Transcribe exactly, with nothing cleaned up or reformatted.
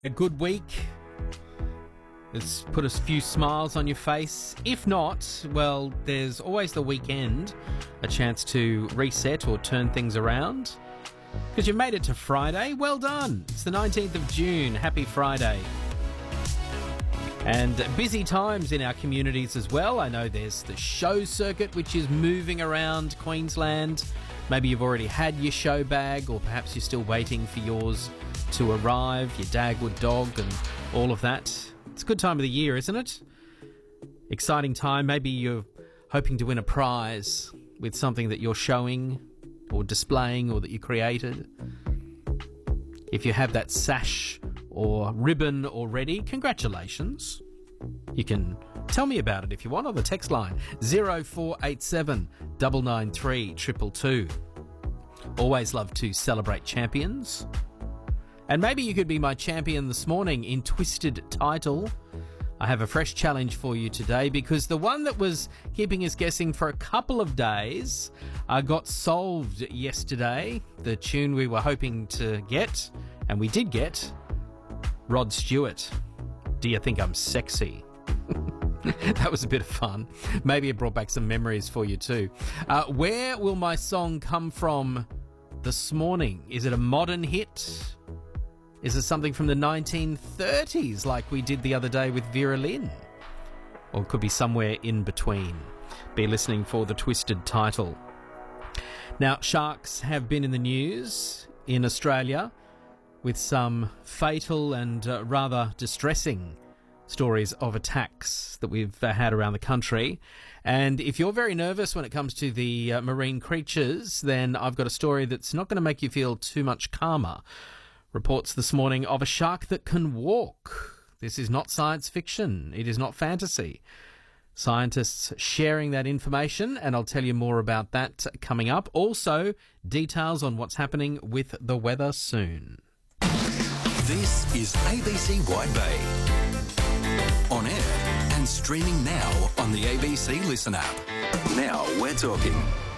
A good week. It's put a few smiles on your face. If not, well, there's always the weekend, a chance to reset or turn things around. Because you've made it to Friday. Well done. It's the nineteenth of June. Happy Friday. And busy times in our communities as well. I know there's the show circuit, which is moving around Queensland. Maybe you've already had your show bag, or perhaps you're still waiting for yours to arrive, your Dagwood dog and all of that. It's a good time of the year, isn't it? Exciting time. Maybe you're hoping to win a prize with something that you're showing or displaying or that you created. If you have that sash or ribbon already, congratulations. You can tell me about it if you want on the text line zero four eight seven nine nine three two two two. Always love to celebrate champions. And maybe you could be my champion this morning in Twisted Title. I have a fresh challenge for you today because the one that was keeping us guessing for a couple of days uh, got solved yesterday. The tune we were hoping to get, and we did get, Rod Stewart. Do you think I'm sexy? That was a bit of fun. Maybe it brought back some memories for you too. Uh, where will my song come from this morning? Is it a modern hit? Is it something from the nineteen thirties like we did the other day with Vera Lynn? Or it could be somewhere in between. Be listening for the Twisted Title. Now, sharks have been in the news in Australia with some fatal and uh, rather distressing stories of attacks that we've uh, had around the country. And if you're very nervous when it comes to the uh, marine creatures, then I've got a story that's not going to make you feel too much calmer. Reports this morning of a shark that can walk. This is not science fiction. It is not fantasy. Scientists sharing that information, and I'll tell you more about that coming up. Also, details on what's happening with the weather soon. This is A B C Wide Bay. On air and streaming now on the A B C Listen app. Now we're talking.